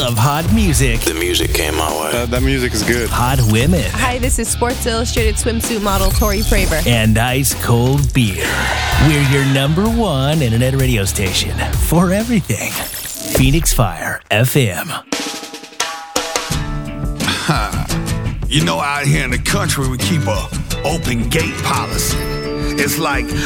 love hot music. The music came my way. That music is good. Hot women. Hi, this is Sports Illustrated swimsuit model Tori Praver. And ice cold beer. We're your number one internet radio station for everything. Phoenix Fire FM. You know, out here in the country, we keep a open gate policy. It's like